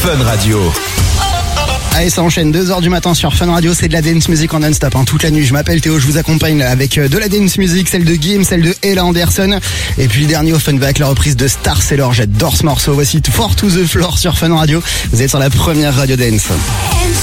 Fun Radio. Allez, ça enchaîne 2h du matin sur Fun Radio, c'est de la dance music en non-stop, toute la nuit. Je m'appelle Théo, je vous accompagne avec de la dance music, celle de Gims, celle de Ella Anderson. Et puis le dernier au Fun avec la reprise de Star Sailor. J'adore ce morceau. Voici Four to the Floor sur Fun Radio. Vous êtes sur la première radio dance.